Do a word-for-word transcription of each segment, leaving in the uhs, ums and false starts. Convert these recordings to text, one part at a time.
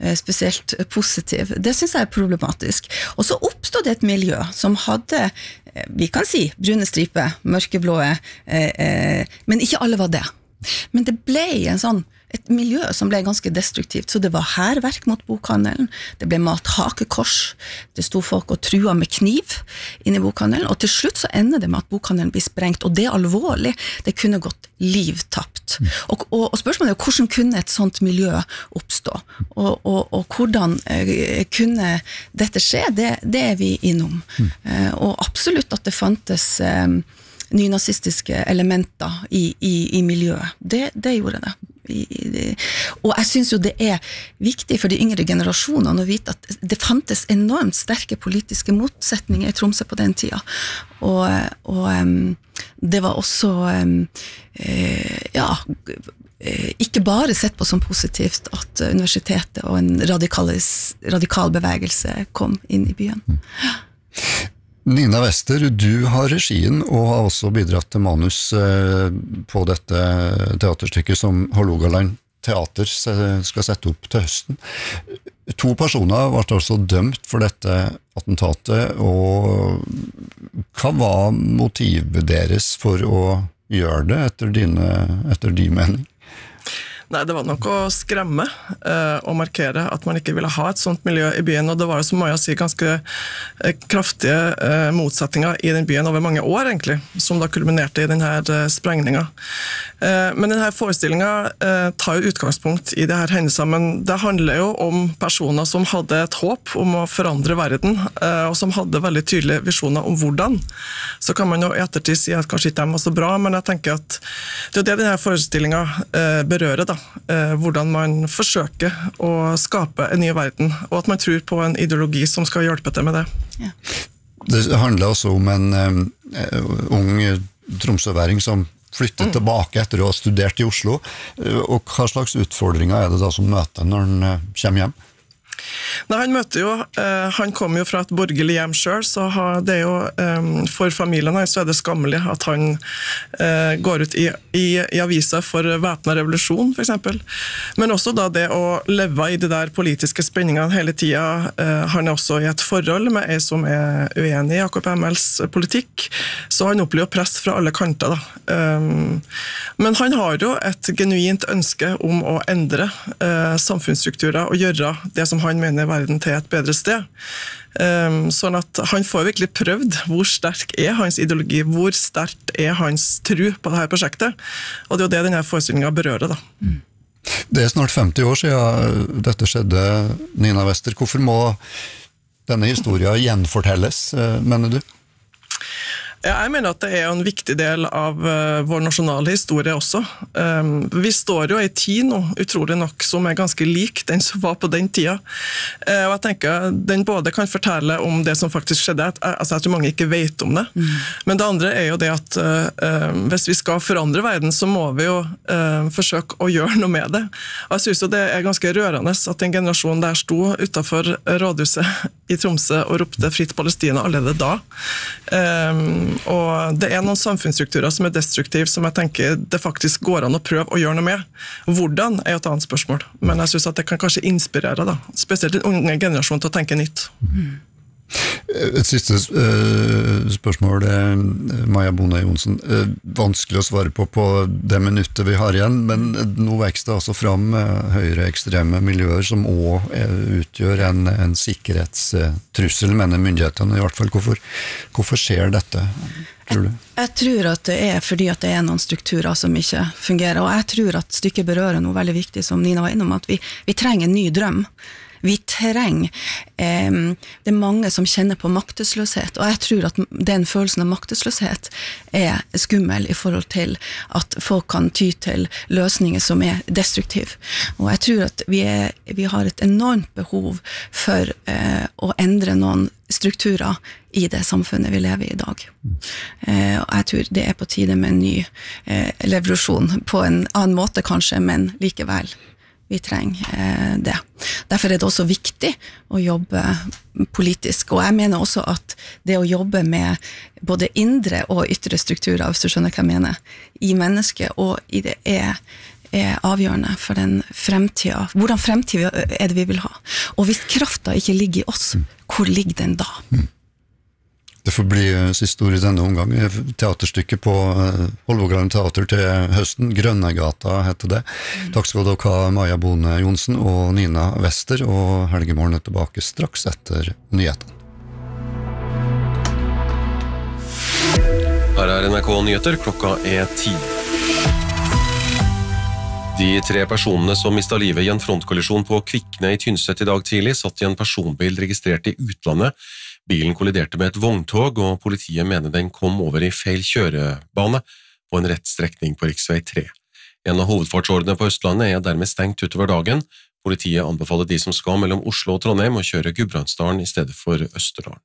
spesielt positiv. Det synes jeg er problematisk. Og så oppstod det et miljø som hadde, vi kan si, brune striper, mørkeblåe, eh, eh, men ikke alle var det. Men det ble en sånn, et miljø som ble ganske destruktivt, så det var hærverk mot bokhandelen, det ble malt hakekors, det stod folk og trua med kniv inn i bokhandelen, og til slutt så ender det med at bokhandelen blir sprengt, og det er alvorlig, det kunne gått liv tapt. Mm. Og, og, og spørsmålet er, hvordan kunne et sånt miljø oppstå? Og, og, og hvordan eh, kunne dette skje? Det, det er vi innom. Mm. Eh, og absolutt at det fantes eh, nynazistiske elementer i, i, i miljøet. Det, det gjorde det. I, i, og jeg synes jo det er viktig for de yngre generasjonene å vite at det fantes enormt sterke politiske motsetninger i Tromsø på den tida. Og, og um, det var også um, uh, ja, ikke bare sett på som positivt at universitetet og en radikal bevegelse kom inn i byen. Ja. Nina Wester, du har regien og har også bidratt til manus på dette teaterstykket som Hålogaland Teater skal sette opp til høsten. To personer ble altså dømt for dette attentatet, og hva var motivet deres for å gjøre det etter dine, etter din mening? Nei, det var nok å skremme eh, og markere at man ikke ville ha et sånt miljø i byen, og det var jo, som Maja sier, ganske eh, kraftige eh, motsetninger i den byen over mange år, egentlig, som da kulminerte i denne eh, sprengninga. Eh, men denne forestillingen eh, tar jo utgangspunkt i det her hendelser, men det handler jo om personer som hadde et håp om å forandre verden, eh, og som hadde veldig tydelige visjoner om hvordan. Så kan man jo i ettertid si at kanskje ikke de var så bra, men jeg tenker at det er det denne forestillingen eh, berører, da. Hvordan man forsøker å skape en ny verden, og at man tror på en ideologi som skal hjelpe til med det. Ja. Det handler også om en um, ung tromsøværing som flyttet mm. tilbake etter å ha studert i Oslo, og hva slags utfordringer er det da som møter når han uh, kommer hjem? Nei, han møter jo, eh, han kommer jo fra et borgerlig hjem selv, så har, det er jo, eh, for familien her så er det skammelig at han eh, går ut i, i, i aviser for væpnet revolusjon, for eksempel. Men også da det å leve i de der politiske spenningene hele tiden. Eh, han er også i et forhold med en som er uenig i A K P M L's politikk, så han opplever press fra alle kanter da. Eh, men han har jo et genuint ønske om å endre eh, samfunnsstrukturer og gjøre det som han mener verden til et bedre sted. Um, sånn at han får virkelig prøvd hvor sterk er hans ideologi, hvor sterkt er hans tro på dette prosjektet. Og det er jo det denne forestillingen berører da. Mm. Det er snart femti år siden dette skjedde, Nina Wester. Hvorfor må denne historien gjenfortelles, mener du? Ja, jeg mener at det er en viktig del av uh, vår nasjonale historie også. Um, vi står jo i tid nå, utrolig nok, som er ganske lik den som var på den tida. Uh, og jeg tenker den både kan fortelle om det som faktisk skjedde, at, altså jeg tror mange ikke vet om det. Mm. Men det andre er jo det at uh, uh, hvis vi skal forandre verden, så må vi jo uh, forsøke å gjøre noe med det. Og jeg synes jo det er ganske rørende at en generasjon der sto utenfor rådhuset i Tromsø og ropte fritt Palestina allerede da. Um, og det er noen samfunnsstrukturer som er destruktive, som jeg tenker det faktisk går an å prøve å gjøre noe med. Hvordan er et annet spørsmål, men jeg synes at det kan kanskje inspirere da, spesielt den unge generasjonen til å tenke nytt. Mm. Et siste uh, spørsmål, uh, Maja Bonde Johnsen. Uh, vanskelig å svare på på det minuttet vi har igjen, men nå vekster det altså fram uh, høyreekstreme miljøer som også uh, utgjør en, en sikkerhetstrussel, mener myndighetene i hvert fall. Hvorfor, hvorfor skjer dette, tror du? Jeg, jeg tror at det er fordi at det er noen strukturer som ikke fungerer, og jeg tror at stykket berører noe veldig viktig, som Nina var innom, at vi, vi trenger en ny drøm. Vi trenger, eh, det er mange som kjenner på maktesløshet, og jeg tror at den følelsen av maktesløshet er skummel i forhold til at folk kan ty til løsninger som er destruktive. Og jeg tror at vi, er, vi har et enormt behov for eh, å endre noen strukturer i det samfunnet vi lever i i dag. Eh, og jeg tror det er på tide med en ny eh, revolusjon, på en annen måte kanskje, men likevel. Vi trenger eh, det. Derfor er det også viktig å jobbe politisk, og jeg mener også at det å jobbe med både indre og ytre strukturer, hvis du skjønner hva jeg mener, i mennesket og i det er er avgjørende for den fremtiden. Hvordan fremtid er det vi vil ha? Og hvis kraften ikke ligger i oss, hvor ligger den da? Mm. Det får bli siste ord i denne omgang. Teaterstykket på Hålogaland Teater til høsten, Grønnegata heter det. Mm. Takk skal dere ha, Maja Bone Johnsen og Nina Wester, og Helgemorgen er tilbake straks etter nyheten. Her er N R K Nyheter, klokka er ti. De tre personene som mistet livet i en frontkollisjon på Kvikne i Tynset i dag tidlig, satt i en personbil registrert i utlandet. Bilen kolliderte med et vogntog, og politiet mener den kom over i feil kjørebane på en rett strekning på riksvei tre. En av hovedfartsårene på Østlandet er dermed stengt utover dagen. Politiet anbefaler de som skal mellom Oslo og Trondheim å kjøre Gudbrandsdalen i stedet for Østerdalen.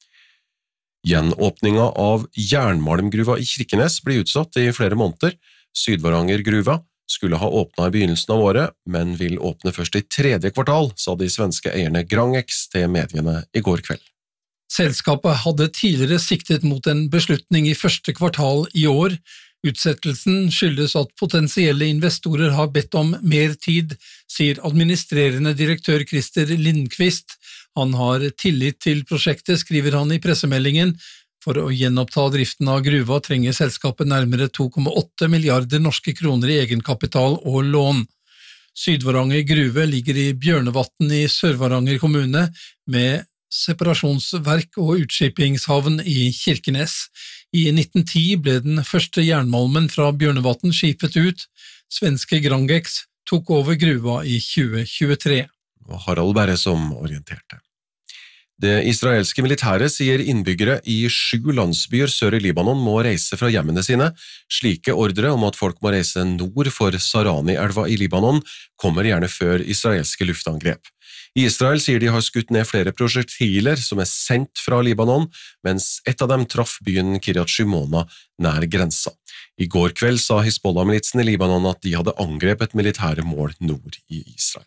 Gjenåpninga av jernmalmgruva i Kirkenes blir utsatt i flere måneder. Sydvarangergruva skulle ha åpnet i begynnelsen av året, men vil åpne først i tredje kvartal, sa de svenske eierne Grangex til mediene i går kveld. Selskapet hadde tidligere siktet mot en beslutning i første kvartal i år. Utsettelsen skyldes at potensielle investorer har bedt om mer tid, sier administrerende direktør Christer Lindqvist. Han har tillit til prosjektet, skriver han i pressemeldingen. For å gjenoppta driften av gruva trenger selskapet nærmere to komma åtte milliarder norske kroner i egenkapital og lån. Sydvaranger gruve ligger i Bjørnevatn i Sør-Varanger kommune, med separasjonsverk og utskippingshavn i Kirkenes. I nitten ti ble den første jernmalmen fra Bjørnevatn skipet ut. Svenske Grangex tok over gruva i tjue tjuetre. Og Harald Berre som orienterte. Det israelske militæret sier innbyggere i sju landsbyer sør i Libanon må reise fra hjemmene sine. Slike ordre om at folk må reise nord for Sarani-elva i Libanon kommer gjerne før israelske luftangrep. Israel sier de har skutt ned flere prosjektiler som er sendt fra Libanon, mens ett av dem traff byen Kiryat Shimona nær grensa. I går kveld sa Hizbollah-militsen i Libanon at de hadde angrepet militære mål nord i Israel.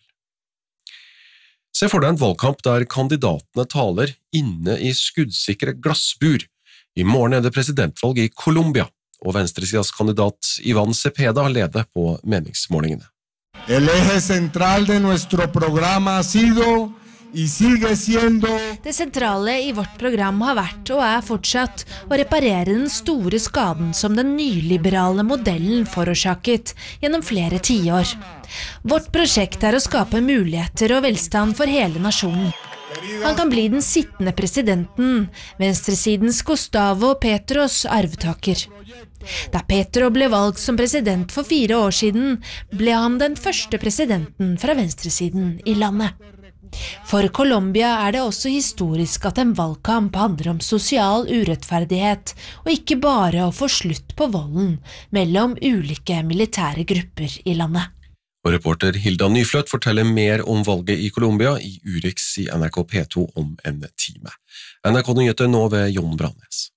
Se for deg en valgkamp der kandidatene taler inne i skuddsikre glassbur. I morgen er det presidentvalg i Colombia, og venstresidas kandidat Ivan Cepeda leder på meningsmålingene. El eje central de nuestro programa ha sido y sigue siendo. Det sentrale i vårt program har vært og er fortsatt å reparere den store skaden som den nyliberale modellen forårsaket gjennom flere tiår. Vårt prosjekt er å skape muligheter og velstand for hele nasjonen. Han kan bli den sittende presidenten, venstresidens Gustavo Petros arvtaker. Da Petro ble valgt som president for fire år siden, ble han den første presidenten fra venstresiden i landet. For Colombia er det også historisk at en valgkamp handler om sosial urettferdighet, og ikke bare å få slutt på volden mellom ulike militære grupper i landet. Og reporter Hilda Nyfløt forteller mer om valget i Colombia i Urix i N R K P to om en time. N R K Nyheter nå ved Jon Brannes.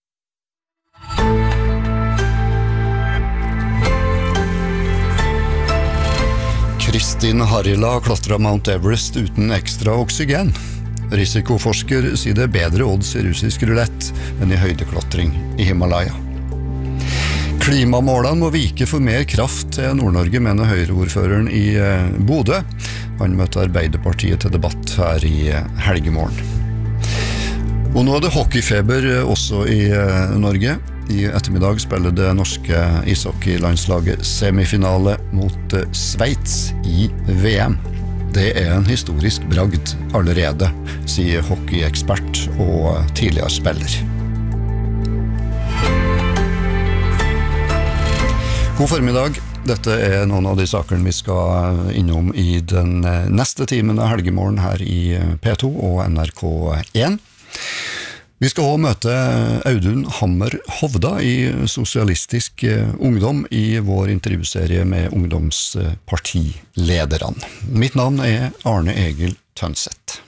Kristin Harila klatret Mount Everest uten ekstra oksygen. Risikoforsker sier det er bedre odds i russisk rulett enn i høydeklatring i Himalaya. Klimamålene må vike for mer kraft til Nord-Norge, mener Høyre-ordføreren i Bodø. Han møtte Arbeiderpartiet til debatt her i Helgemorgen. Og nå er det hockeyfeber også i Norge. I ettermiddag spiller det norske ishockeylandslaget semifinale mot Sveits i V M. Det er en historisk bragd allerede, sier hockeyekspert og tidligere spiller. God formiddag. Dette er noen av de sakene vi skal innom i den neste timen av Helgemorgen her i P to og N R K én. Vi skal også møte Audun Hammer Hovda i Sosialistisk Ungdom i vår intervjuserie med ungdomspartilederne. Mitt navn er Arne Egil Tønseth.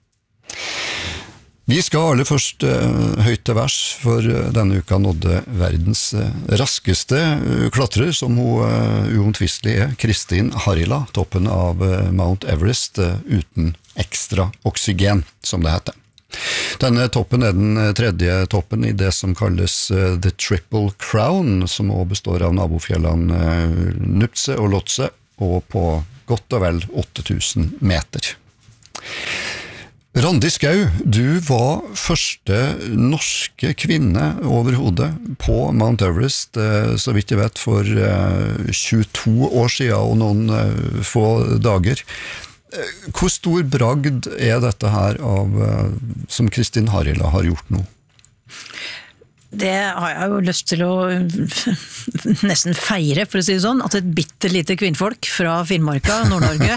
Vi skal aller først uh, høyt til værs, for uh, denne uka nådde verdens uh, raskeste uh, klatrer, som hun uh, uomtvistelig er, Kristin Harila, toppen av uh, Mount Everest uh, uten ekstra oksygen, som det heter. Denne toppen er den tredje toppen i det som kalles uh, The Triple Crown, som også består av nabofjellene uh, Nuptse og Lhotse, og på godt og vel åtte tusen meter. Randi Skau, du var første norske kvinne overhodet på Mount Everest, så vidt jeg vet, for tjueto år siden og noen få dager. Hvor stor bragd er dette her av, som Kristin Harila har gjort nå? Det har jeg jo lyst til å nesten feire, for å si det sånn, at et bittelite kvinnfolk fra Finnmarka, Nord-Norge,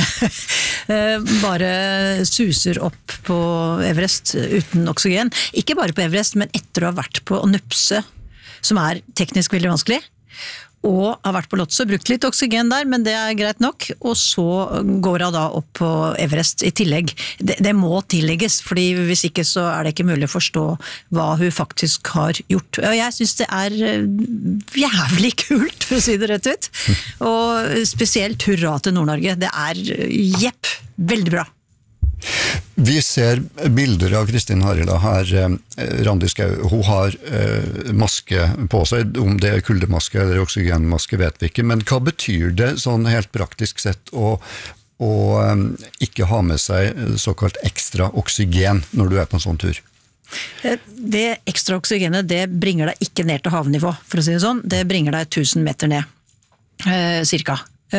bare suser opp på Everest uten oksygen. Ikke bare på Everest, men etter å ha vært på Nupse, som er teknisk veldig vanskelig, og har vært på Lhotse, brukt litt oksygen der, men det er greit nok, og så går hun da opp på Everest i tillegg. Det, det må tillegges, fordi hvis ikke så er det ikke mulig å forstå hva hun faktisk har gjort. Og jeg synes det er jævlig kult, for å si det rett ut. Og spesielt hurra til Nord-Norge. Det er, jepp, veldig bra. Vi ser bilder av Kristin Harila her, Randi Skau. Hun har maske på seg, om det er kuldemaske eller oksygenmaske vet vi ikke, men hva betyr det sånn helt praktisk sett å, å ikke ha med seg såkalt ekstra oksygen når du er på en sånn tur? Det ekstra oksygenet, det bringer deg ikke ned til havnivå, for å si det sånn. Det bringer deg tusen meter ned, cirka.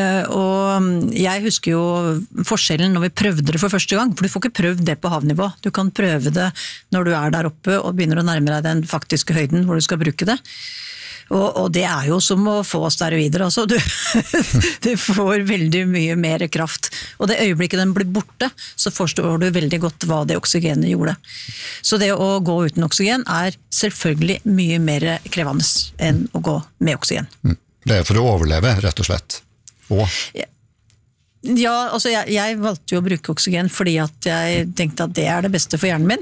Og jeg husker jo forskjellen når vi prøvde det for første gang, for du får ikke prøvd det på havnivå. Du kan prøve det når du er der oppe og begynner å nærme deg den faktiske høyden hvor du skal bruke det. Og, og det er jo som å få steroider, altså. Du, du får veldig mye mer kraft. Og det øyeblikket den blir borte, så forstår du veldig godt hva det oksygenet gjorde. Så det å gå uten oksygen er selvfølgelig mye mer krevende enn å gå med oksygen. Det er for å overleve, rett og slett. Og? Ja, altså jeg, jeg valgte jo å bruke oksygen fordi at jeg tenkte at det er det beste for hjernen min,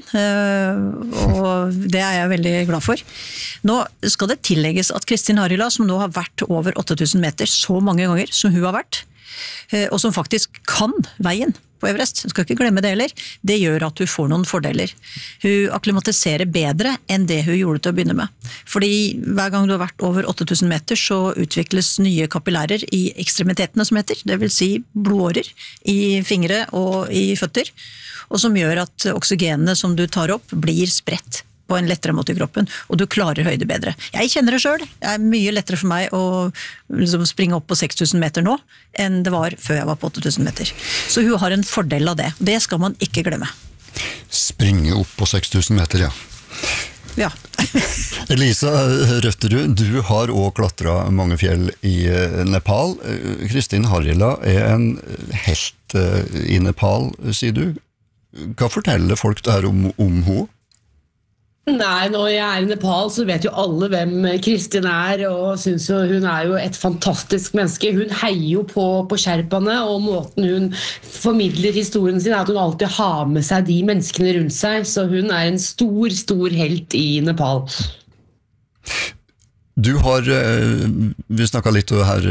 og det er jeg veldig glad for. Nå skal det tillegges at Kristin Harila, som nå har vært over åtte tusen meter så mange ganger som hun har vært, og som faktisk kan veien på Everest, jeg skal ikke glemme det heller, det gjør at hun får noen fordeler. Hun akklimatiserer bedre enn det hun gjorde til å begynne med. Fordi hver gang du har vært over åtte tusen meter, så utvikles nye kapillærer i ekstremitetene som heter, det vil si blodårer i fingre og i føtter, og som gjør at oksygenene som du tar opp blir spredt på en lettere måte i kroppen, og du klarer høyde bedre. Jeg kjenner det selv. Det er mye lettere for meg å liksom, springe opp på seks tusen meter nå, enn det var før jeg var på åtte tusen meter. Så hun har en fordel av det. Det skal man ikke glemme. Springe opp på seks tusen meter, ja. Ja. Elisa Røtterud, du har også klatret mange fjell i Nepal. Kristin Harila er en helt i Nepal, sier du. Hva forteller folk der om, om henne? Nei, når jeg er i Nepal så vet jo alle hvem Kristin er, og synes jo hun er jo et fantastisk menneske. Hun heier jo på, på sherpaene, og måten hun formidler historien sin er at hun alltid har med seg de menneskene rundt seg, så hun er en stor, stor helt i Nepal. Du har, vi snakket litt her,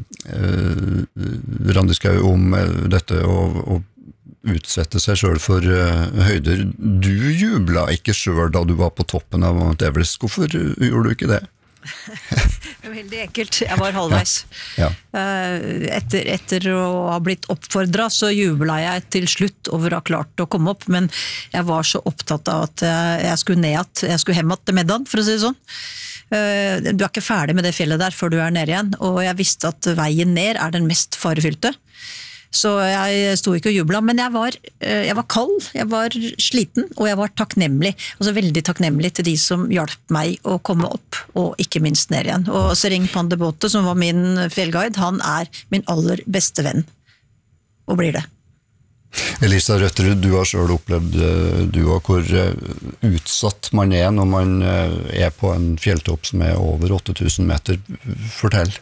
Randi Skau, om dette og, og utsette seg selv for uh, høyder. Du jubla ikke selv da du var på toppen av Mount Everest. Hvorfor gjorde du ikke det? Det var veldig ekkelt. Jeg var halvveis. Ja. Uh, etter, etter å ha blitt oppfordret, så jubla jeg til slutt over å ha klart å komme opp, men jeg var så opptatt av at jeg skulle ned at jeg skulle hjem til middagen, for å si det sånn. Uh, du er ikke ferdig med det fjellet der før du er nede igjen, og jeg visste at veien ned er den mest farefylte. Så jeg sto ikke og jubla, men jeg var, jeg var kald, jeg var sliten, og jeg var takknemlig, altså veldig takknemlig til de som hjalp meg å komme opp, og ikke minst ned igjen. Og Sering Pandebote, som var min fjellguide, han er min aller beste venn, og blir det. Elisa Røtterud, du har selv opplevd du og hvor utsatt man er når man er på en fjelltopp som er over åtte tusen meter. Fortell.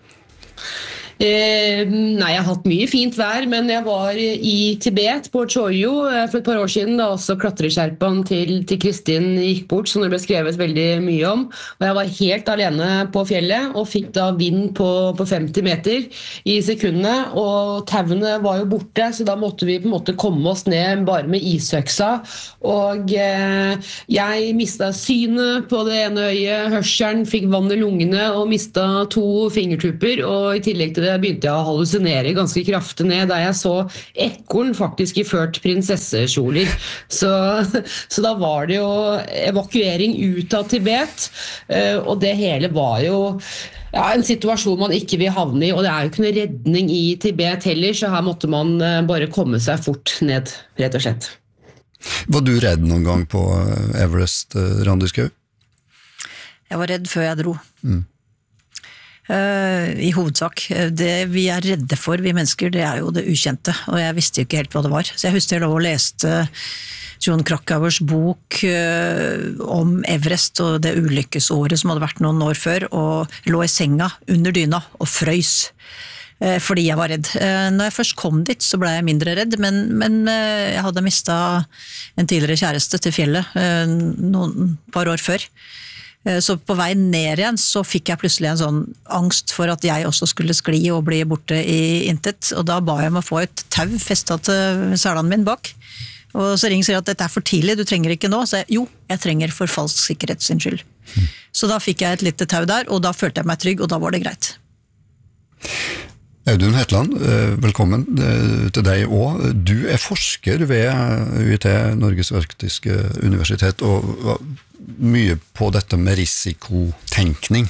Eh, nei, jeg har hatt mye fint vær, men jeg var i Tibet på Choyu for et par år siden, da også klatreskjerpen til, til Kristin gikk bort, som det ble skrevet veldig mye om. Og jeg var helt alene på fjellet, og fikk da vind på, på femti meter i sekundene, og tauene var jo borte, så da måtte vi på en måte komme oss ned bare med isøksa. Og eh, jeg mistet synet på det ene øyet, hørselen, fikk vann i lungene, og mistet to fingertupper, og i tillegg til det begynte jeg å hallusinere ganske kraftig ned, da jeg så ekorn faktisk iført prinsessekjoler. Så, så da var det jo evakuering ut av Tibet, og det hele var jo ja, en situasjon man ikke vil havne i, og det er jo ikke noe redning i Tibet heller, så her måtte man bare komme seg fort ned, rett og slett. Var du redd noen gang på Everest, Randi Skau? Jeg var redd før jeg dro. Mm. Uh, I hovedsak. Det vi er redde for, vi mennesker, det er jo det ukjente, og jeg visste jo ikke helt hva det var. Så jeg husker jeg lå og leste Jon Krakauers bok uh, om Everest og det ulykkesåret som hadde vært noen år før, og lå i senga under dyna og frøys. Fordi jeg var redd. Når jeg først kom dit, så ble jeg mindre redd, men, men jeg hadde mistet en tidligere kjæreste til fjellet noen par år før. Så på vei ned igjen så fikk jeg plutselig en sånn angst for at jeg også skulle skli og bli borte i intet, og da ba jeg om å få et tau festet til selen min bak. Og så ringer sier at dette er for tidlig, du trenger ikke nå. Så jeg, jo, jeg trenger for falsk sikkerhets skyld. Mm. Så da fikk jeg et lite tau der, og da følte jeg meg trygg, og da var det greit. Audun Hetland, velkommen til deg også. Du er forsker ved U I T, Norges arktiske universitet, og mye på dette med risikotenkning.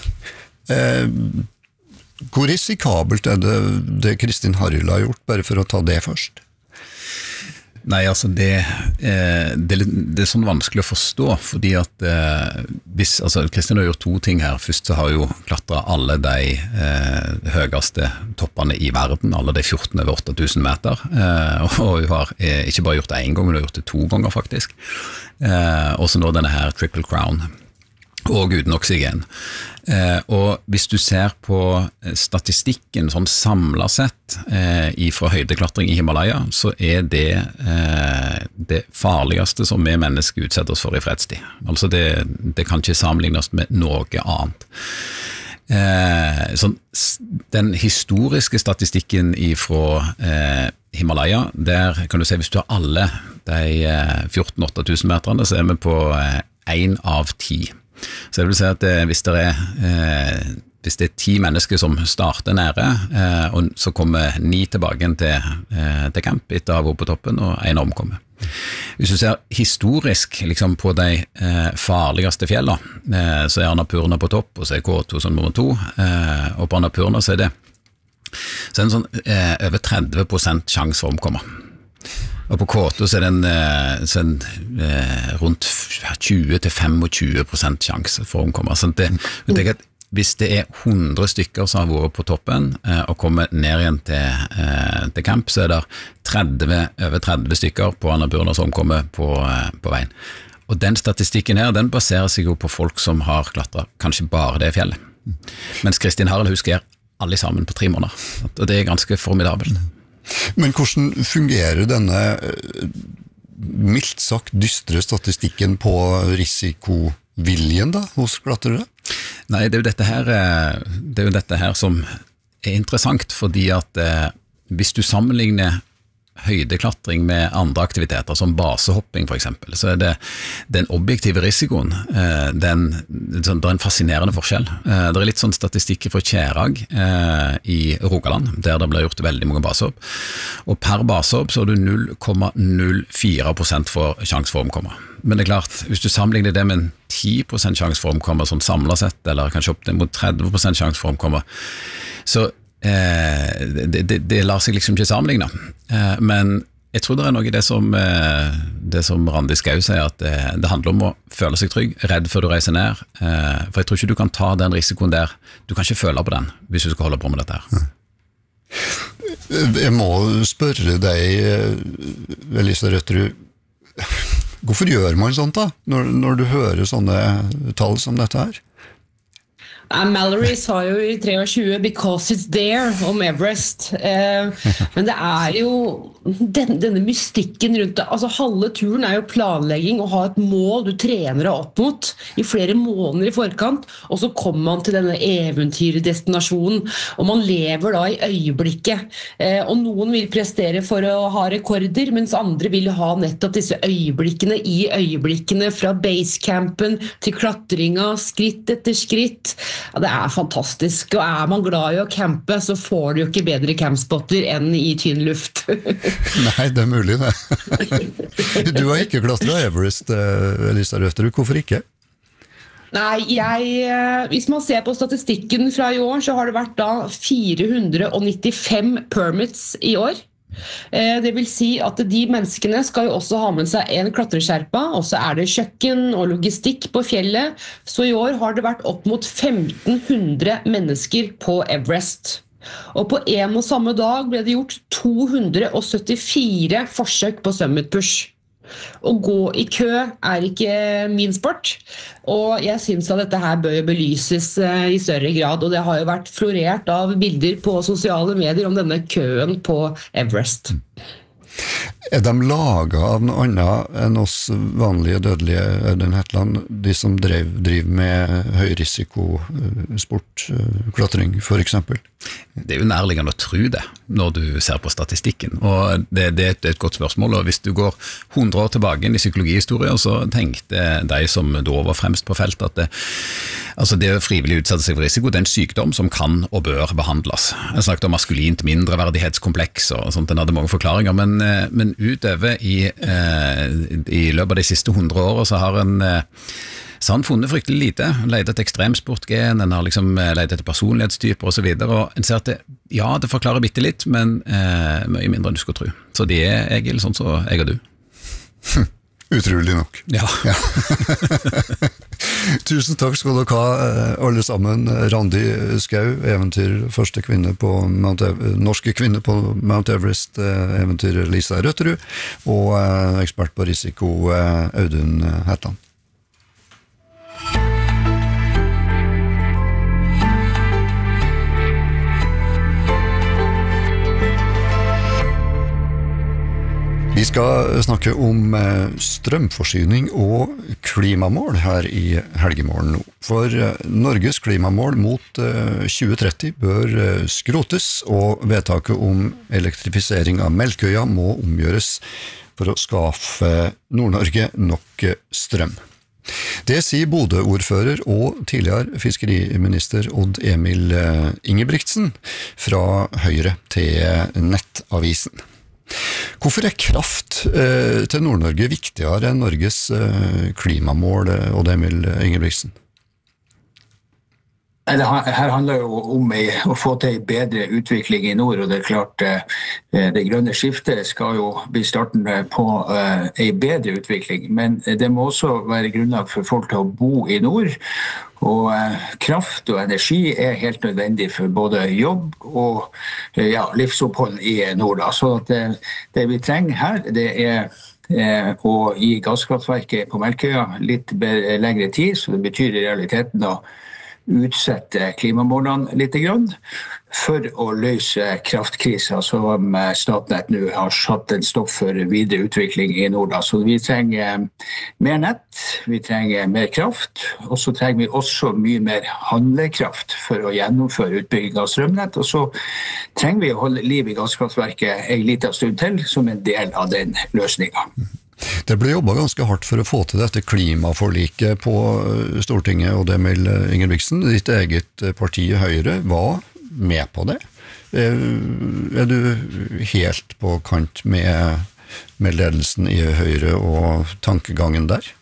Hvor risikabelt er det det Kristin Harila har gjort, bare for å ta det først? Nei, altså det, eh, det, det er sånn vanskelig å forstå, fordi at eh, hvis, altså Kristin har gjort to ting her. Først så har jo klatret alle de eh, høyeste toppene i verden, alle de fjorten over åtte tusen meter, eh, og hun har eh, ikke bare gjort det en gang, men hun har gjort det to ganger faktisk. Eh, og så nå denne her Triple Crown, og uten oksygen. Eh, og hvis du ser på statistikken sånn samlet sett eh, fra høydeklatring i Himalaya, så er det eh, det farligste som vi mennesker utsetter oss for i fredstid. Altså det, det kan ikke sammenlignes med noe annet. Eh, sånn, den historiske statistikken fra eh, Himalaya, der kan du se, hvis du har alle de eh, fjorten åtte tusen meterne, så er vi på én eh, av ti. Så det vil si at eh, hvis, det er, eh, hvis det er ti mennesker som starter nære, eh, og så kommer ni tilbake til, eh, til camp etter å ha vært på toppen, og en omkommer. Hvis du ser historisk liksom, på de eh, farligste fjellene, eh, så er Annapurna på topp, og så er K to som nummer to, eh, og på Annapurna så er det, så er det en sånn, eh, over tretti prosent sjanse for å omkomme. Og på K to så er det en, så en eh, rundt tjue til tjuefem prosent sjanse for å omkomme. Så det, jeg tenker at hvis det er hundre stykker som har vært på toppen eh, og kommer ned igjen til, eh, til camp, så er det tretti, over tretti stykker på Annapurna som kommer på, eh, på veien. Og den statistikken her, den baserer seg jo på folk som har klatret kanskje bare det fjellet. Mens Kristin Harila husker alle sammen på tre måneder. Og det er ganske formidabelt. Men hvordan fungerer denne mildt sagt dystre statistikken på risikoviljen da, hos klatrere? Nei, det er jo dette her, det er jo dette her som er interessant, fordi at eh, hvis du sammenligner høydeklatring med andre aktiviteter, som basehopping for eksempel, så er det den objektive risikoen, den, det er en fascinerende forskjell. Det er litt sånn statistikk fra Kjærag i Rogaland, der det ble gjort veldig mange basehopp, og per basehopp så har du null komma null fire prosent for sjanse for å omkomme. Men det er klart, hvis du sammenligner det med en ti prosent sjanse for å omkomme, sånn samlet sett, eller kanskje opp til mot tretti prosent sjanse for å omkomme, så Eh, det, det, det lar seg liksom ikke sammenligne, eh, men jeg tror det er noe i det som, eh, det som Randi Skau sier, at eh, det handler om å føle seg trygg, redd før du reiser ned, eh, for jeg tror ikke du kan ta den risikoen der, du kan ikke føle på den hvis du skal holde på med dette her. Jeg må spørre deg, Elisa Røtterud, hvorfor gjør man sånt da, når, når du hører sånne tall som dette her? Mallory sa jo i tjuetre because it's there om Everest, eh, men det er jo den, denne mystikken rundt det, altså halve turen er jo planlegging å ha et mål du trener deg opp mot i flere måneder i forkant, og så kommer man til denne eventyrdestinasjonen, og man lever da i øyeblikket, eh, og noen vil prestere for å ha rekorder, mens andre vil ha nettopp disse øyeblikkene i øyeblikkene fra basecampen til klatringa, skritt etter skritt, ja, det er fantastisk. Og er man glad i å campe, så får du jo ikke bedre campspotter enn i tynn luft. Nei, det er mulig det. Du har ikke klatret Everest, Elisa Røtterud. Hvorfor ikke? Nei, jeg, hvis man ser på statistikken fra i år, så har det vært da fire hundre nittifem permits i år. Det vil si at de menneskene skal jo også ha med seg en klatreskjerpa, og så er det kjøkken og logistikk på fjellet. Så i år har det vært opp mot femten hundre mennesker på Everest. Og på en og samme dag ble det gjort to hundre syttifire forsøk på Summit Push. Å gå i kø er ikke min sport, og jeg synes at dette her bør belyses i større grad, og det har jo vært florert av bilder på sosiale medier om denne køen på Everest. Er de laget av noe annet enn oss vanlige dødelige, Audun Hetland, de som drev, driver med høyrisikosport, klatring for eksempel? Det er jo nærliggende å tro det, når du ser på statistikken, og det, det er et, et godt spørsmål, og hvis du går hundre år tilbake inn i psykologihistorien, så tenkte de som da var fremst på feltet at det, altså det å frivillig utsette seg for risiko, det er en sykdom som kan og bør behandles. Jeg snakket om maskulint mindreverdighetskompleks og sånt, den hadde mange forklaringer, men, men utover i, i løpet av de siste hundre årene så har en Så han funnet fryktelig lite, ledet etter ekstremsportgen, en har liksom ledet etter personlighetstyper og så videre, og en ser at det, ja, det forklarer bitte litt, men eh, mye mindre enn du skulle tro. Så det er egentlig sånn som jeg og du. Utrolig nok. Ja. ja. Tusen takk skal dere ha, alle sammen. Randi Skau, eventyr første kvinne på Mount Everest, norske kvinne på Mount Everest, eventyr Lisa Røtterud, og ekspert på risiko Audun Hetland. Vi skal snakke om strømforsyning og klimamål her i Helgemorgen nå. For Norges klimamål mot tjue tretti bør skrotes, og vedtaket om elektrifisering av Melkøya må omgjøres for å skaffe Nord-Norge nok strøm. Det sier Bodø-ordfører og tidligere fiskeriminister Odd Emil Ingebrigtsen fra Høyre til Nettavisen. Hvorfor er kraft eh, til Nord-Norge viktigere enn Norges eh, klimamål, Odd Emil Ingebrigtsen? Her handler det jo om å få til en bedre utvikling i nord, og det er klart det grønne skiftet skal jo bli starten på en bedre utvikling, men det må også være grunnlag for folk til å bo i nord, og kraft og energi er helt nødvendig for både jobb og ja, livsopphold i nord. Så at det, det vi trenger her, det er å gi gasskraftverket på Melkøya litt lengre tid, så det betyr i realiteten å utsette klimamålene litt grann for å løse kraftkrisa som Statnett nå har satt en stopp for videre utvikling i nord. Så vi trenger mer nett, vi trenger mer kraft, og så trenger vi også mye mer handlekraft for å gjennomføre utbygging av strømnett, og så trenger vi å holde liv i gasskraftverket en liten stund til som en del av den løsningen. Det ble jobbet ganske hardt for å få til dette klimaforliket på Stortinget, og Emil Ingebrigtsen, ditt eget parti Høyre, var med på det. Er du helt på kant med, med ledelsen i Høyre og tankegangen der?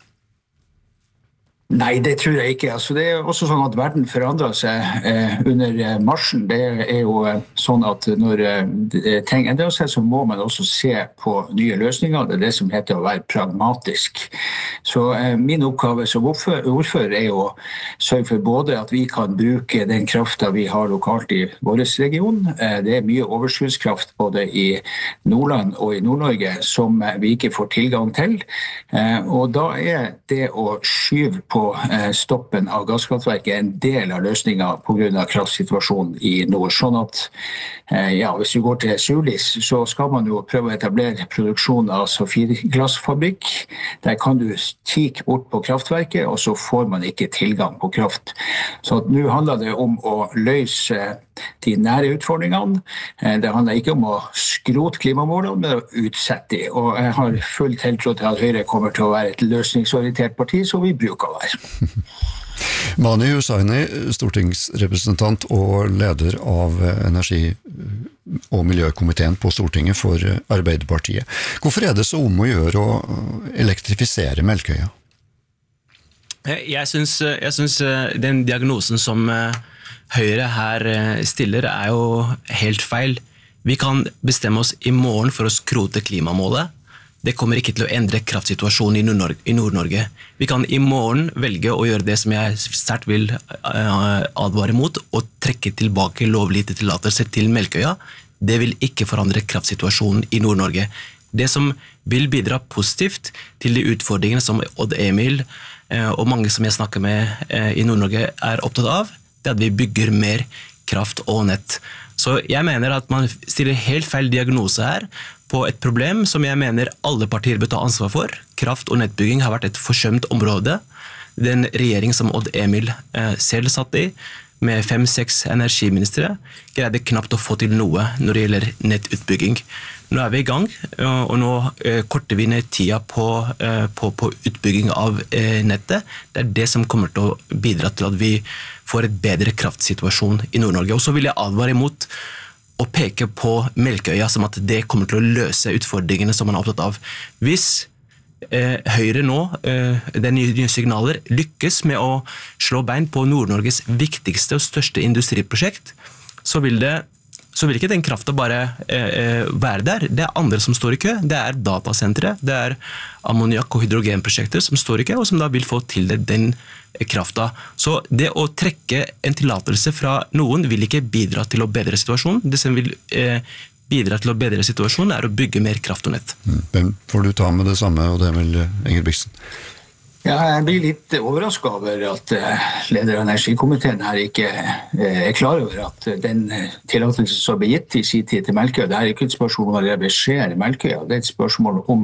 Nei, det tror jeg ikke. Altså, det er også sånn at verden forandrer seg eh, under marsjen. Det er jo eh, sånn at når eh, ting endrer seg, så må man også se på nye løsninger. Det er det som heter å være pragmatisk. Så eh, min oppgave som ordfører er å sørge for både at vi kan bruke den kraften vi har lokalt i vår region. Eh, det er mye overskuddskraft både i Nordland og i Nord-Norge som vi ikke får tilgang til. Eh, og da er det å skyve på stoppen av gasskraftverket en del av løsningen på grunn av kraftsituasjonen i nord. Sånn at, ja, hvis du går til Sulis, så skal man jo prøve å etablere produksjon av safirglassfabrikk. Der kan du kikke bort på kraftverket, og så får man ikke tilgang på kraft. Så nå handler det om å løse de nære utfordringene. Det handler ikke om å skrote klimamålene, men å utsette de. Og jeg har full tiltro til at Høyre kommer til å være et løsningsorientert parti, som vi bruker å være. Mani Hussaini, stortingsrepresentant og leder av energi- og miljøkomiteen på Stortinget for Arbeiderpartiet. Hvorfor er det så om å gjøre å elektrifisere Melkøya? Jeg synes, jeg synes den diagnosen som Høyre her stiller er jo helt feil. Vi kan bestemme oss i morgen for å skrote klimamålet. Det kommer ikke til å endre kraftsituasjonen i Nord-Norge. I Nord-Norge. Vi kan i morgen velge å gjøre det som jeg sterkt vil advare mot, og trekke tilbake lovlige tillatelser til Melkøya. Det vil ikke forandre kraftsituasjonen i Nord-Norge. Det som vil bidra positivt til de utfordringene som Odd Emil og mange som jeg snakker med i Nord-Norge er opptatt av, det er at vi bygger mer kraft og nett. Så jeg mener at man stiller helt feil diagnose her på et problem som jeg mener alle partier bør ta ansvar for. Kraft- og nettbygging har vært et forsømt område. Den regjering som Odd Emil selv satt i, med fem-seks energiministre, greide knapt å få til noe når det gjelder nettutbygging. Nå er vi i gang, og nå korter vi ned tida på, på, på utbygging av nettet. Det er det som kommer til å bidra til at vi får et bedre kraftsituasjon i Nord-Norge. Og så vil jeg advare imot å peke på Melkøya som at det kommer til å løse utfordringene som man er opptatt av. Hvis eh, Høyre nå, eh, det nye, nye signaler, lykkes med å slå bein på Nord-Norges viktigste og største industriprosjekt, så vil det så vil ikke den kraften bare eh, være der. Det er andre som står i kø. Det er datasentre, det er ammoniak- og hydrogenprosjekter som står i kø, og som da vil få til det, den kraften. Så det å trekke en tillatelse fra noen vil ikke bidra til å bedre situasjonen. Det som vil eh, bidra til å bedre situasjonen er å bygge mer kraft og nett. Hvem får du ta med det samme, og det er vel Ingebrigtsen? Ja, jeg blir litt overrasket over at leder av energikomiteen her ikke er klar over at den tillatelse som ble gitt i sin tid til Melkøya, det er ikke et spørsmål om å reversere Melkøya, det er et spørsmål om,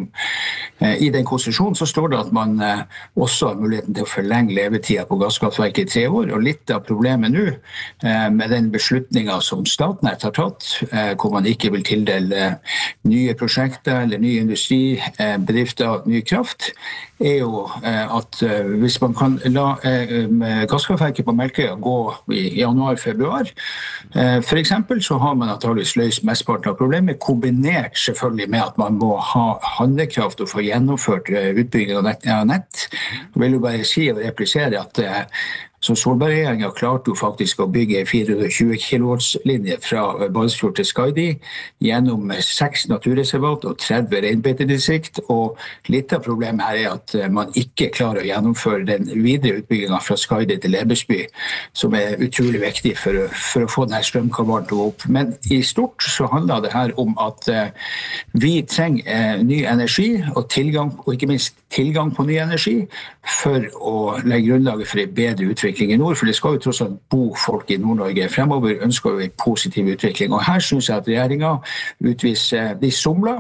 i den konsesjonen så står det at man også har muligheten til å forlenge levetiden på gasskraftverket i tre år, og litt av problemet nå med den beslutningen som Statnett har tatt, hvor man ikke vil tildele nye prosjekter eller nye industribedrifter, ny kraft, er jo at hvis man kan la gasskraftverket på Melkøya gå i januar-februar, for eksempel, så har man antageligvis løst mestparten av problemet, kombinert selvfølgelig med at man må ha handlekraft og få gjennomført utbygging av nett. Av nett. Jeg vil jo bare si og replisere at så Solberg-regjeringen klarte jo faktisk å bygge en fire hundre og tjue kilovolts-linje fra Balsfjord til Skaidi gjennom seks naturreservat og tretti reinbeitedistrikt, og litt av problemet her er at man ikke klarer å gjennomføre den videre utbyggingen fra Skaidi til Lebesby, som er utrolig viktig for, for å få denne strømkabalen til å gå opp. Men i stort så handler det her om at vi trenger ny energi og tilgang, og ikke minst tilgang på ny energi, for å legge grunnlaget for en bedre utvikling i nord, for det skal jo tross alt bo folk i Nord-Norge. Fremover ønsker vi en positiv utvikling, og her synes jeg at regjeringen utviser de somler,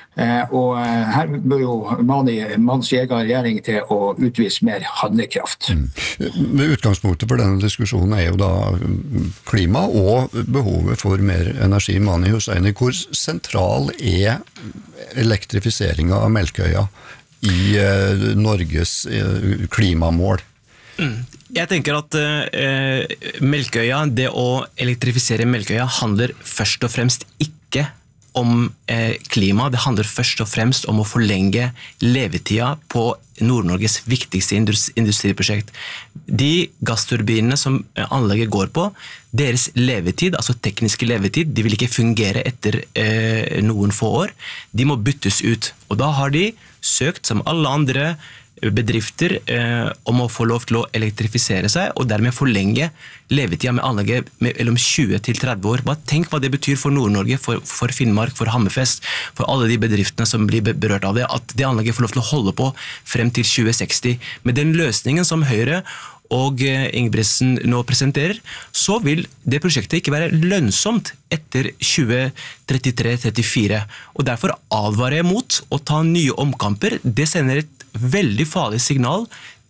og her bør jo Mani, manns egen regjering til å utvise mer handlekraft. Mm. Med utgangspunktet for denne diskusjonen er jo da klima og behovet for mer energi. Mani Hussaini, hvor sentral er elektrifiseringen av Melkøya i eh, Norges eh, klimamål? Mm. Jeg tenker at eh, Melkøya, det å elektrifisere Melkøya handler først og fremst ikke om eh, klima, det handler først og fremst om å forlenge levetida på Nord-Norges viktigste industriprosjekt. De gassturbinene som anlegget går på, deres levetid, altså tekniske levetid, de vil ikke fungere etter eh, noen få år. De må byttes ut, og da har de søkt som alle andre bedrifter eh, om å få lov til å elektrifisere seg, og dermed forlenge levetida med anlegget mellom tjue til tretti år. Bare tenk hva det betyr for Nord-Norge, for, for Finnmark, for Hammerfest, for alle de bedriftene som blir berørt av det, at det anlegget får lov til å holde på frem til tjue seksti. Med den løsningen som Høyre og Ingebrigtsen nå presenterer, så vil det prosjektet ikke være lønnsomt etter tjue trettitre trettifire. Og derfor advarer jeg mot å ta nye omkamper. Det sender et veldig farlig signal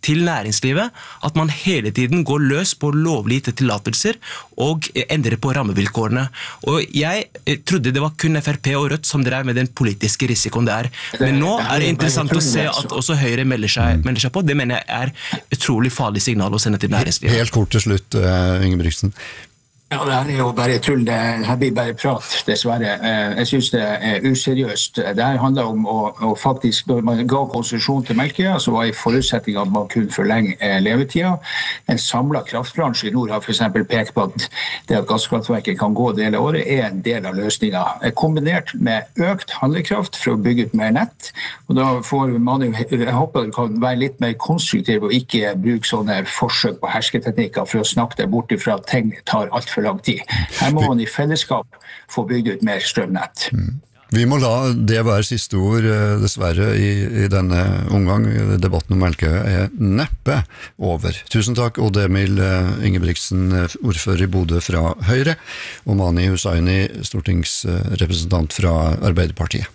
til næringslivet at man hele tiden går løs på lovlige tillatelser og endrer på rammevilkårene. Og jeg trodde det var kun F R P og Rødt som drev med den politiske risikoen der. Men nå er det interessant å se at også Høyre melder seg, melder seg på. Det mener jeg er utrolig farlig signal å sende til næringslivet. Helt kort til slutt, Ingebrigtsen. Ja, det her er jo bare tull, det her blir bare prat, dessverre. Jeg synes det er useriøst. Det her handler om å, å faktisk, når man ga konsesjon til Melkøya, så var i forutsetning at man kunne forlenge levetida. En samlet kraftbransje i nord har for eksempel pekt på at det at gasskraftverket kan gå del av året er en del av løsningen. Kombinert med økt handlekraft for å bygge ut mer nett, og da får man jo, jeg håper det kan være litt mer konstruktiv og ikke bruke sånne forsøk på hersketeknikker for å snakke det bort ifra at ting tar alt for lang tid. Her må man i fellesskap få bygd ut mer strømnett. Mm. Vi må la det være siste ord, dessverre, i, i denne omgang. Debatten om Melkøya er neppe over. Tusen takk, Odd Emil Ingebrigtsen, ordfører i Bodø fra Høyre, og Mani Hussaini, stortingsrepresentant fra Arbeiderpartiet.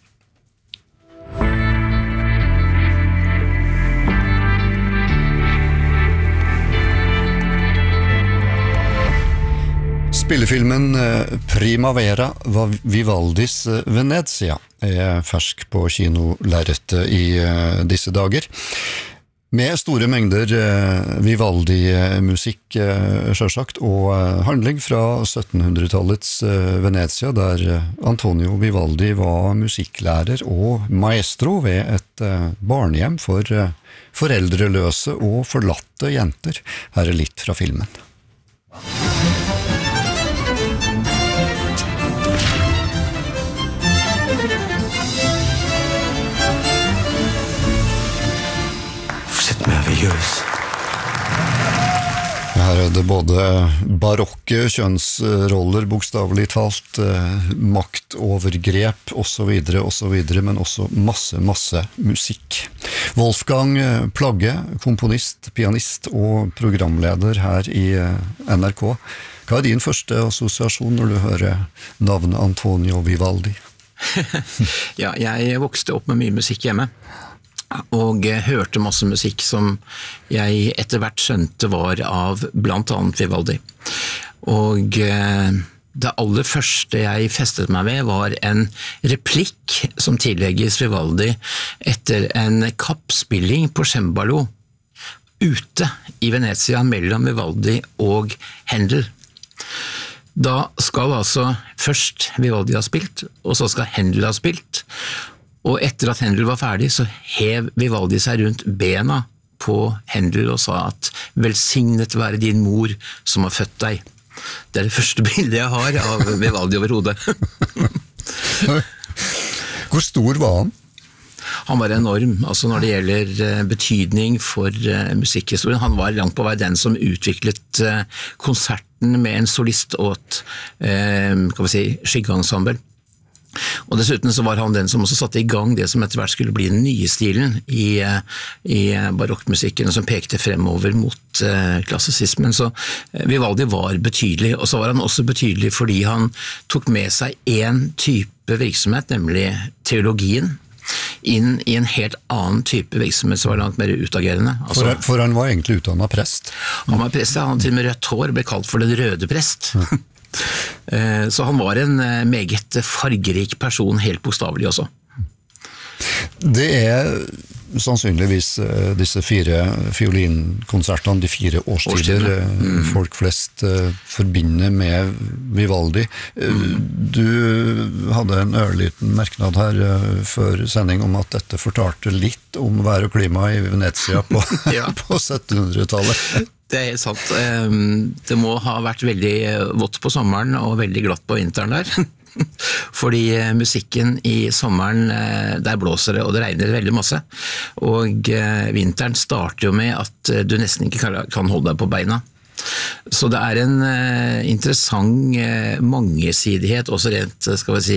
Spillefilmen Primavera Vivaldis Venezia er fersk på kinolerretet i disse dager. Med store mengder Vivaldi-musikk, selvsagt, og handling fra syttenhundretallets Venezia, der Antonio Vivaldi var musikklærer og maestro ved et barnehjem for foreldreløse og forlatte jenter. Her er litt fra filmen. Her er det både barokke kjønnsroller, bokstavelig talt, maktovergrep og så videre, og så videre, men også masse, masse musikk. Wolfgang Plagge, komponist, pianist og programleder her i N R K. Hva er din første assosiasjon når du hører navnet Antonio Vivaldi? Ja, jeg vokste opp med mye musikk hjemme. Og hørte masse musikk som jeg etter hvert skjønte var av blant annet Vivaldi. Og det aller første jeg festet meg ved var en replikk som tillegges Vivaldi etter en kappspilling på cembalo ute i Venezia mellom Vivaldi og Händel. Da skal altså først Vivaldi ha spilt, og så skal Händel ha spilt. Og etter at Händel var ferdig, så hev Vivaldi seg rundt bena på Händel og sa at velsignet være din mor som har født deg. Det er det første bildet jeg har av Vivaldi over hodet. Hvor stor var han? Han var enorm, altså når det gjelder betydning for musikkhistorien. Han var langt på vei den som utviklet konserten med en solist og et, kan vi si, skyggeensemble. Og dessuten så var han den som også satte i gang det som etter hvert skulle bli den nye stilen i, i barokkmusikken, som pekte fremover mot uh, klassisismen. Så uh, Vivaldi var betydelig, og så var han også betydelig fordi han tok med seg en type virksomhet, nemlig teologien, inn i en helt annen type virksomhet som var langt mer utagerende. Altså, for, for han var egentlig utdannet prest? Han var prest, ja. Han til og med rødt hår ble kalt for den røde prest. Ja. Så han var en meget fargerik person, helt bokstavelig også. Det er sannsynligvis disse fire fiolinkonsertene, de fire årstider mm. folk flest forbinder med Vivaldi. Mm. Du hadde en ørliten merknad her før sending om at dette fortalte litt om vær og klima i Venezia på, ja. på syttenhundretallet. Det er helt sant. Det må ha vært veldig vått på sommeren og veldig glatt på vinteren der. Fordi musikken i sommeren, der blåser det og det regner veldig masse. Og vinteren starter jo med at du nesten ikke kan holde deg på beina. Så det er en interessant mangesidighet, også rent, skal vi si,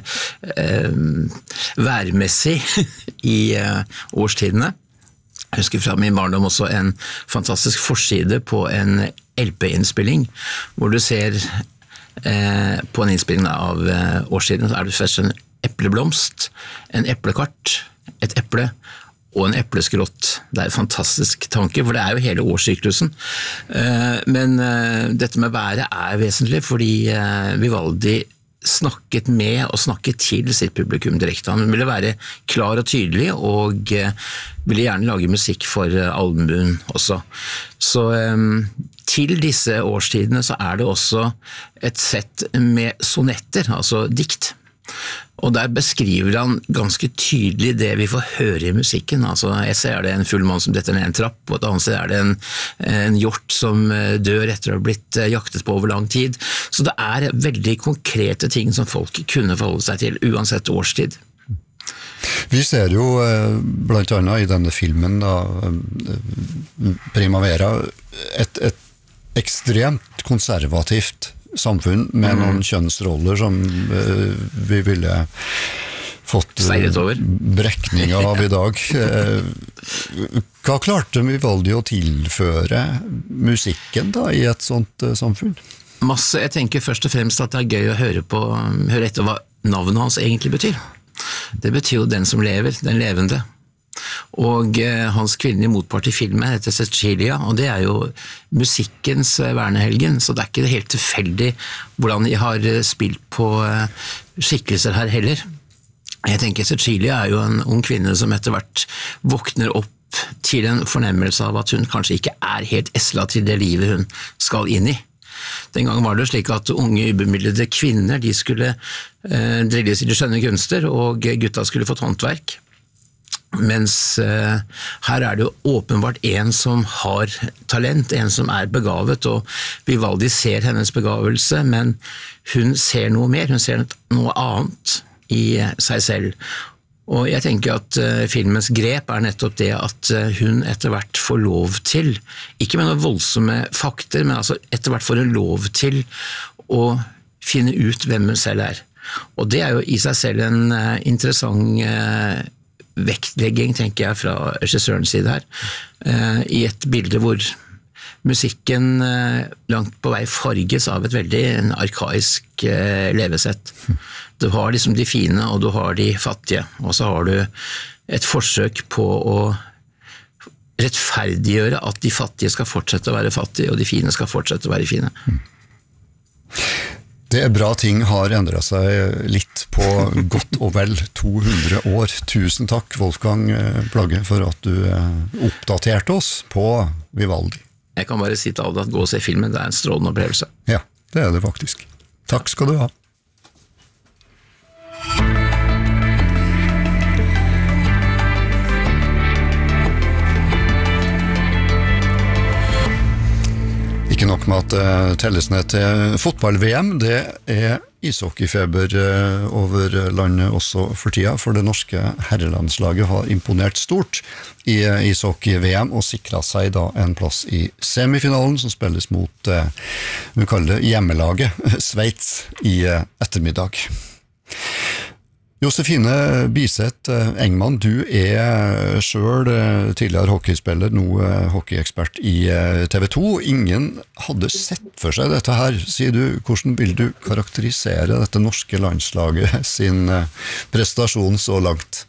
værmessig i årstidene. Jeg husker fra min barndom også en fantastisk forside på en L P-innspilling, hvor du ser eh, på en innspilling av eh, årstiden, så er det først en epleblomst, en eplekart, et eple og en epleskrott. Det er en fantastisk tanke, for det er jo hele årssyklusen. Men dette med været er vesentlig, fordi Vivaldi snakket med og snakket til sitt publikum direkte. Han ville være klar og tydelig, og ville gjerne lage musikk for allmuen også. Så til disse årstidene så er det også et sett med sonetter, altså dikt. Og der beskriver han ganske tydelig det vi får høre i musikken. Altså, et sted er det en full mann som detter ned en trapp, og et annet sted er det en, en hjort som dør etter å ha blitt jaktet på over lang tid. Så det er veldig konkrete ting som folk kunne forholde seg til, uansett årstid. Vi ser jo blant annet i denne filmen da, Primavera et, et ekstremt konservativt samfunn med mm. noen kjønnsroller som uh, vi ville fått uh, brekning av i dag. Uh, hva klarte Vivaldi å tilføre musikken da i et sånt uh, samfunn? Masse. Jeg tenker først og fremst at det er gøy å høre, på, høre etter hva navnet hans egentlig betyr. Det betyr jo den som lever, den levende. Og eh, hans kvinnelige motpart i filmen heter Cecilia, og det er jo musikkens eh, vernehelgen, så det er ikke helt tilfeldig hvordan de har spilt på eh, skikkelser her heller. Jeg tenker Cecilia er jo en ung kvinne som etter hvert våkner opp til en fornemmelse av at hun kanskje ikke er helt esla til det livet hun skal inn i. Den gangen var det slik at unge ubemidlede kvinner, de skulle eh, drilles i de skjønne kunster, og gutta skulle fått håndverk. Mens uh, her er det jo åpenbart en som har talent, en som er begavet, og Vivaldi ser hennes begavelse, men hun ser noe mer, hun ser noe annet i seg selv. Og jeg tenker at uh, filmens grep er nettopp det at uh, hun etter hvert får lov til, ikke med noen voldsomme fakter, men altså etter hvert får en lov til å finne ut hvem hun selv er. Og det er jo i seg selv en uh, interessant uh, vektlegging, tenker jeg, fra regissørens side her, uh, i et bilde hvor musikken uh, langt på vei farges av et veldig en arkaisk uh, levesett. Du har liksom de fine, og du har de fattige, og så har du et forsøk på å rettferdiggjøre at de fattige skal fortsette å være fattige, og de fine skal fortsette å være fine. Det er bra ting har endret seg litt på godt og vel to hundre år. Tusen takk, Wolfgang Plagge, for at du oppdaterte oss på Vivaldi. Jeg kan bare si til alle at gå og se filmen, det er en strålende opplevelse. Ja, det er det faktisk. Takk skal du ha. Ikke nok med at det telles ned til fotball-V M, det er ishockeyfeber over landet også for tida, for det norske herrelandslaget har imponert stort i ishockey-V M og sikret seg da en plass i semifinalen som spilles mot, vi kaller det hjemmelaget, Sveits i ettermiddag. Josefine Biseth Engman, du er selv tidligere hockeyspiller, nå hockeyekspert i T V to. Ingen hadde sett for seg dette her, sier du. Hvordan vil du karakterisere dette norske landslaget sin prestasjon så langt?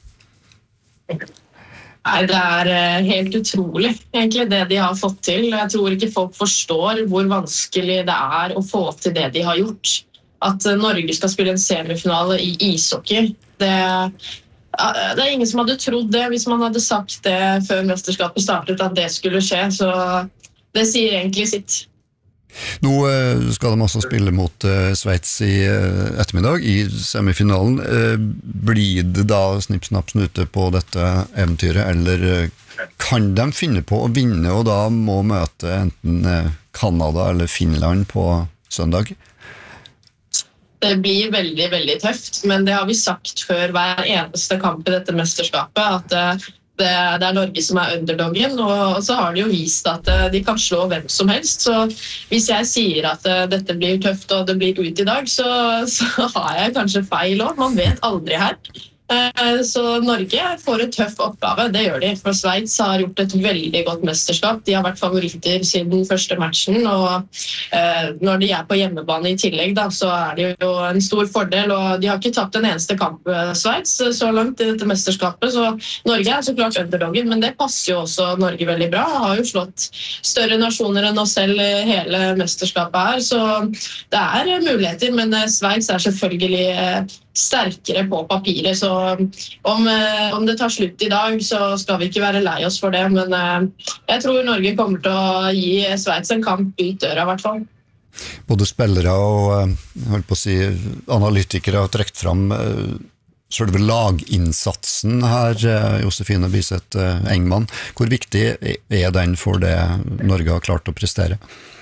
Nei, det er helt utrolig, egentlig, det de har fått til. Jeg tror ikke folk forstår hvor vanskelig det er å få til det de har gjort. At Norge skal spille en semifinale i ishockey, det, det er ingen som hadde trodd det hvis man hadde sagt det før mesterskapet startet, at det skulle skje, så det sier egentlig sitt. Nå skal de også spille mot Sveits i ettermiddag i semifinalen. Blir det da snipp-snapp snute på dette eventyret, eller kan de finne på å vinne og da må møte enten Kanada eller Finland på søndag? Det blir veldig, veldig tøft, men det har vi sagt før hver eneste kamp i dette mesterskapet, at det, det er Norge som er underdoggen, og så har de jo vist at de kan slå hvem som helst. Så hvis jeg sier at dette blir tøft og det blir ut i dag, så, så har jeg kanskje feil også. Man vet aldri her. Så Norge får en tøff oppgave, det gjør de. For Sveits har gjort et veldig godt mesterskap. De har vært favoritter siden første matchen, og når de er på hjemmebane i tillegg, da, så er det jo en stor fordel. Og de har ikke tapt en eneste kamp, Sveits, så langt i dette mesterskapet. Så Norge er så klart underdoggen, men det passer jo også Norge veldig bra. Har jo slått større nasjoner enn oss selv hele mesterskapet her, så det er muligheter, men Sveits er selvfølgelig sterkere på papiret, så om, om det tar slutt i dag, så skal vi ikke være lei oss for det, men jeg tror Norge kommer til å gi Sveits en kamp ut døra i hvert fall. Både spillere og holdt på å si, analytikere har trekt fram selve laginnsatsen her, Josefine Biseth Engman. Hvor viktig er den for det Norge har klart å prestere?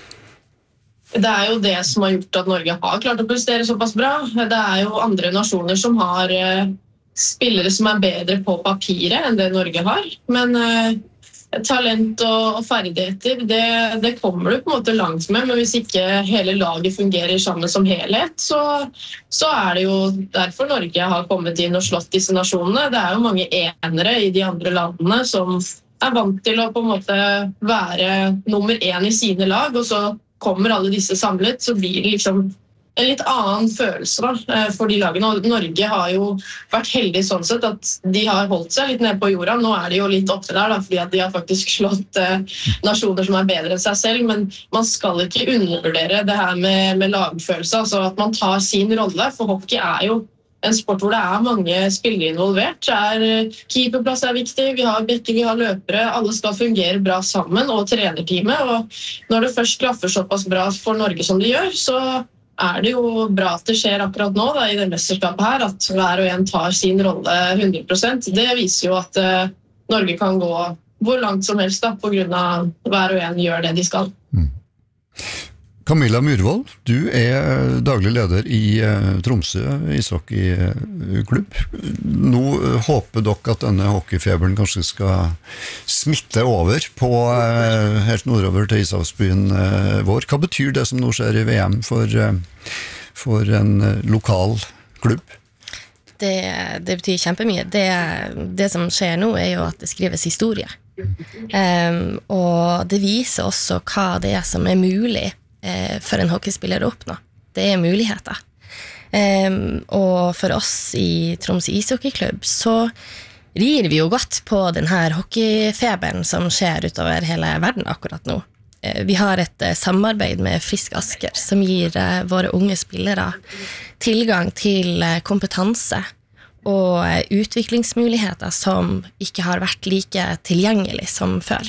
Det er jo det som har gjort at Norge har klart å prestere såpass bra. Det er jo andre nasjoner som har spillere som er bedre på papiret enn det Norge har. Men talent og ferdigheter, det, det kommer du på en måte langt med, men hvis ikke hele laget fungerer sammen som helhet, så, så er det jo derfor Norge har kommet inn og slått disse nasjonene. Det er jo mange enere i de andre landene som er vant til å på en måte være nummer én i sine lag, og så kommer alle disse samlet, så blir det liksom en litt annen følelse da, for de lagene. Og Norge har jo vært heldige sånn sett at de har holdt seg litt ned på jorda. Nå er de jo litt oppe der, da, fordi at de har faktisk slått eh, nasjoner som er bedre enn seg selv, men man skal ikke undervurdere det her med, med lagfølelse, altså at man tar sin rolle, for hockey er jo en sport hvor det er mange spillere involvert. Er, keeperplass er viktig, vi har bekker, vi har løpere, alle skal fungere bra sammen, og trenerteamet. Og når det først klaffer såpass bra for Norge som det gjør, så er det jo bra at det skjer akkurat nå da, i det mesterskapet her, at hver og en tar sin rolle hundre prosent. Det viser jo at uh, Norge kan gå hvor langt som helst da, på grunn av hver og en gjør det de skal. Mm. Camilla Myrvold, du er daglig leder i uh, Tromsø ishockeyklubb. Nå uh, håper dere at denne hockeyfeberen kanskje skal smitte over på uh, helt nordover til ishavsbyen uh, vår. Hva betyr det som nå skjer i V M for, uh, for en uh, lokal klubb? Det, det betyr kjempemye. Det, det som skjer nå er jo at det skrives historie. Um, og det viser også hva det er som er mulig for en hockeyspiller å oppnå. Det er muligheter. Um, og for oss i Tromsø ishockeyklubb så rir vi jo godt på den her hockeyfeberen som skjer utover hele verden akkurat nå. Uh, vi har et uh, samarbeid med Frisk Asker som gir uh, våre unge spillere tilgang til uh, kompetanse og uh, utviklingsmuligheter som ikke har vært like tilgjengelig som før.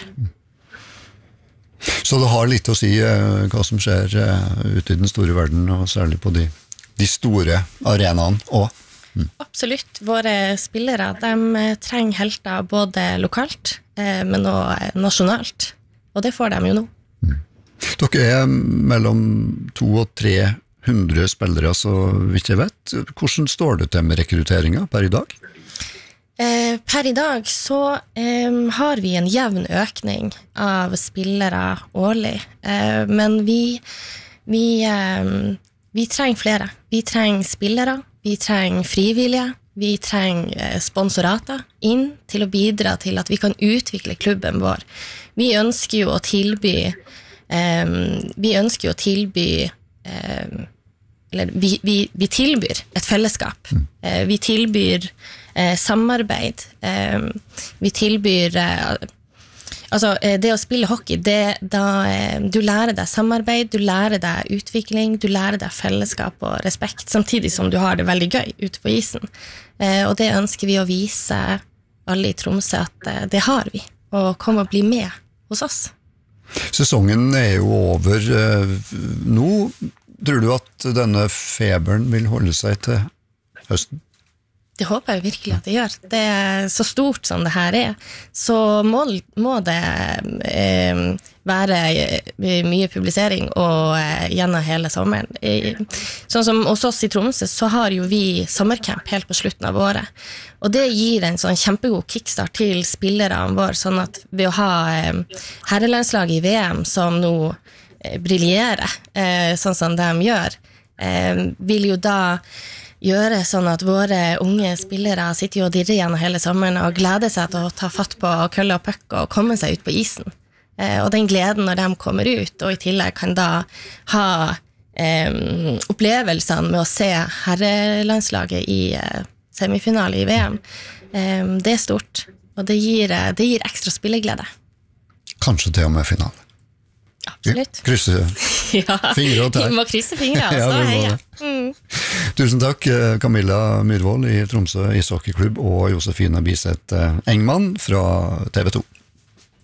Så det har litt å si eh, hva som skjer eh, ute i den store verden, og særlig på de, de store arenaene også. Mm. Absolutt. Våre spillere, de trenger helter både lokalt, eh, men også nasjonalt. Og det får de jo nå. Mm. Dere er mellom to og tre hundre spillere, så vidt jeg vet. Hvordan står det til med rekrutteringen per i dag? Eh, per i dag så eh, har vi en jevn økning av spillere årlig, eh, men vi, vi, eh, vi trenger flere. Vi trenger spillere, vi trenger frivillige, vi trenger eh, sponsorater inn til å bidra til at vi kan utvikle klubben vår. Vi ønsker jo å tilby, eh, vi ønsker jo å tilby eh, eller vi, vi, vi tilbyr et fellesskap. Eh, vi tilbyr eh, samarbeid. Eh, vi tilbyr eh, altså eh, det å spille hockey, det, da, eh, du lærer deg samarbeid, du lærer deg utvikling, du lærer deg fellesskap og respekt, samtidig som du har det veldig gøy ute på isen. Eh, og det ønsker vi å vise alle i Tromsø at eh, det har vi, og komme og bli med hos oss. Sesongen er jo over eh, nå. Tror du at denne feberen vil holde seg til høsten? Det håper jeg virkelig at det gjør. Det er så stort som det her er, så må, må det eh, være mye publisering og eh, gjennom hele sommeren. Eh, sånn som hos oss i Tromsø, så har jo vi sommercamp helt på slutten av året. Og det gir en sånn kjempegod kickstart til spillerne våre, sånn at ved å ha eh, herrelandslaget i V M som nå briljere, eh, sånn som de gjør, eh, vil jo da gjøre sånn at våre unge spillere sitter jo og dirrer gjennom hele sommeren og gleder seg til å ta fatt på kølle og puck og komme seg ut på isen. Eh, og den gleden når de kommer ut, og i tillegg kan da ha eh, opplevelsene med å se herrelandslaget i eh, semifinale i V M, eh, det er stort, og det gir, det gir ekstra spilleglede. Kanskje til og med finale. Absolutt. Krysse ja, fingre og tær. Vi må krysse fingre, altså. Ja, Heia. Mm. Tusen takk, Camilla Myrvold i Tromsø ishockeyklubb og Josefine Biseth Engman fra T V to.